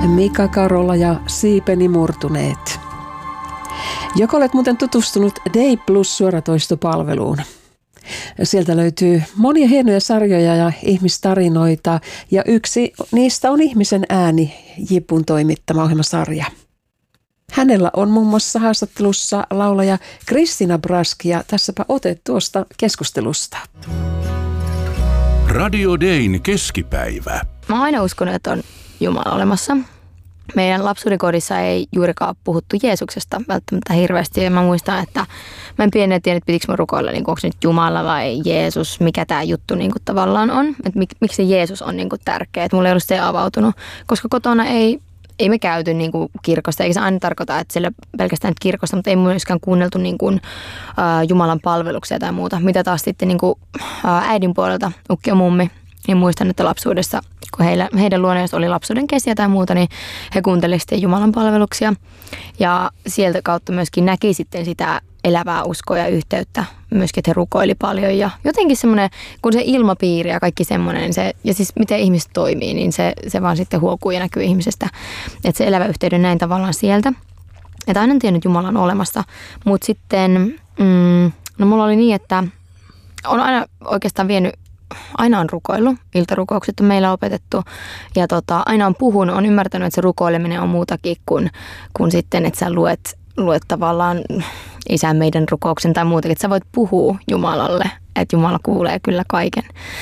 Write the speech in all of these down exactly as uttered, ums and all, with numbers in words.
Mika Karola ja Siipeni murtuneet. Joko olet muuten tutustunut Day Plus -suoratoistopalveluun? Sieltä löytyy monia hienoja sarjoja ja ihmistarinoita, ja yksi niistä on Ihmisen ääni, Jipun toimittama ohjelmasarja. Hänellä on muun muassa haastattelussa laulaja Christina Braski, ja tässäpä ote tuosta keskustelusta. Radio Dayn keskipäivä. Mä oon aina uskonut, että on Jumala olemassa. Meidän lapsuuden kodissa ei juurikaan puhuttu Jeesuksesta välttämättä hirveästi. Ja mä muistan, että mä en pienenä tiedä, että pitikö mä rukoilla, niin onko se nyt Jumala vai Jeesus, mikä tämä juttu niin kuin tavallaan on. Että mik, miksi se Jeesus on niin kuin tärkeä. Että mulla ei ollut se avautunut, koska kotona ei, ei me käyty niin kuin kirkosta. Eikä se aina tarkoita, että sillä pelkästään nyt kirkosta, mutta ei myöskään kuunneltu niin kuin, ä, Jumalan palveluksia tai muuta. Mitä taas sitten niin kuin, ä, äidin puolelta, ukki ja mummi. Niin muistan, että lapsuudessa, kun heillä, heidän luoneen oli lapsuuden kesiä tai muuta, niin he kuuntelivat sitten Jumalan palveluksia. Ja sieltä kautta myöskin näki sitten sitä elävää uskoa ja yhteyttä. Myöskin, että he rukoili paljon. Ja jotenkin semmoinen, kun se ilmapiiri ja kaikki semmoinen, niin se, ja siis miten ihmiset toimii, niin se, se vaan sitten huokuu ja näkyy ihmisestä. Että se elävä yhteyden näin tavallaan sieltä. Että aina en tiennyt, että Jumala on olemassa. Mutta sitten, mm, no mulla oli niin, että on aina oikeastaan vienyt, aina on rukoillut, iltarukoukset on meillä opetettu ja tota, aina on puhunut, on ymmärtänyt, että se rukoileminen on muutakin kuin, kuin sitten, että sä luet, luet tavallaan Isän meidän rukouksen tai muutakin, että sä voit puhua Jumalalle, että Jumala kuulee kyllä kaiken.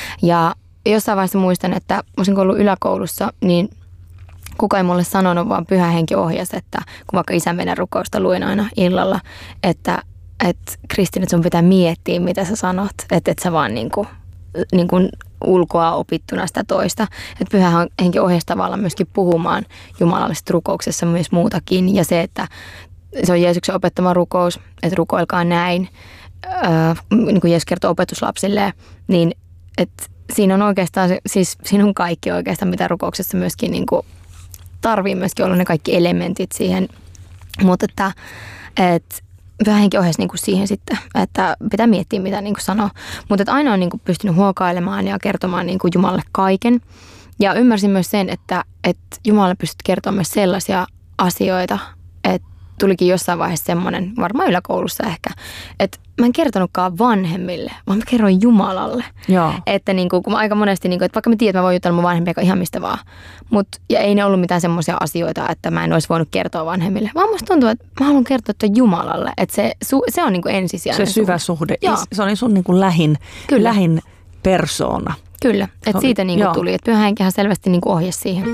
Ja jossain vaiheessa muistan, että olisin ollut yläkoulussa, niin kukaan ei mulle sanonut, vaan Pyhä Henki ohjasi, että kun vaikka Isän meidän rukousta luin aina illalla, että, että Kristin, että sun pitää miettiä, mitä sä sanot, että et sä vaan niin kuin niin kuin ulkoa opittuna sitä toista. Että Pyhä Henki ohjasi tavallaan myöskin puhumaan jumalallisessa rukouksessa myös muutakin. Ja se, että se on Jeesuksen opettama rukous, että rukoilkaa näin, öö, niin kuin Jeesus kertoo opetuslapsille, niin että siinä on oikeastaan, siis siinä on kaikki oikeastaan, mitä rukouksessa myöskin niin kuin tarvii myöskin olla ne kaikki elementit siihen. Mutta että, että Pyhä Henki ohjasi niin kuin siihen sitten, että pitää miettiä, mitä niin kuin sanoo. Mutta aina on niin kuin pystynyt huokailemaan ja kertomaan niin kuin Jumalalle kaiken. Ja ymmärsin myös sen, että, että Jumalalle pystyt kertomaan myös sellaisia asioita, että tulikin jossain vaiheessa semmoinen, varmaan yläkoulussa ehkä, että mä en kertonutkaan vanhemmille, vaan mä kerroin Jumalalle. Joo. Että niin kuin, kun mä aika monesti, niin kuin, että vaikka mä tiedän, että mä voin jutella mun vanhempia ihan mistä vaan, mut, ja ei ne ollut mitään semmoisia asioita, että mä en olisi voinut kertoa vanhemmille, vaan musta tuntuu, että mä haluan kertoa että Jumalalle, että se, se on niin kuin ensisijainen se syvä suhde. Joo. Se on sun niin kuin lähin, lähin persoona. Kyllä, että siitä niin kuin tuli, että Pyhä Henkihän selvästi niin kuin ohjasi siihen.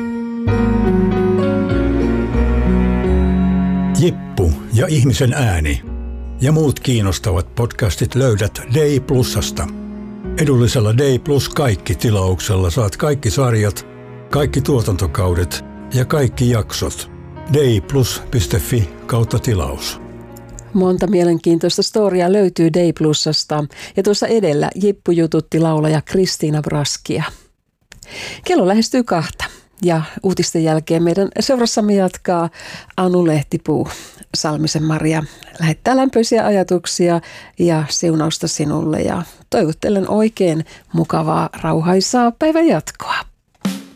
Jippu ja Ihmisen ääni ja muut kiinnostavat podcastit löydät Day Plusasta. Edullisella Day Plus kaikki -tilauksella saat kaikki sarjat, kaikki tuotantokaudet ja kaikki jaksot. dayplus piste fi kautta tilaus. Monta mielenkiintoista storia löytyy Day Plusasta, ja tuossa edellä Jippu jututti laulaja Christina Braskia. Kello lähestyy kahta. Ja uutisten jälkeen meidän seurassamme jatkaa Anu Lehtipuu. Salmisen Maria lähettää lämpöisiä ajatuksia ja siunausta sinulle ja toivottelen oikein mukavaa, rauhaisaa päivän jatkoa.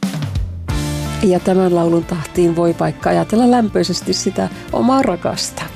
Ja tämän laulun tahtiin voi vaikka ajatella lämpöisesti sitä omaa rakasta.